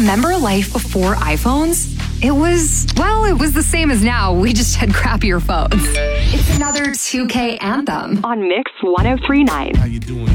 Remember life before iPhones? It was the same as now. We just had crappier phones. It's another 2K anthem on Mix 1039. How you doing?